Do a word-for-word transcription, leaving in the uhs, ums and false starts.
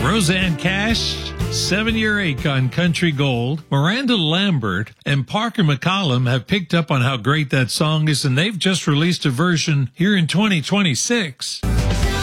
Roseanne Cash, Seven-Year Ache on Country Gold. Miranda Lambert and Parker McCollum have picked up on how great that song is, and they've just released a version here in twenty twenty-six.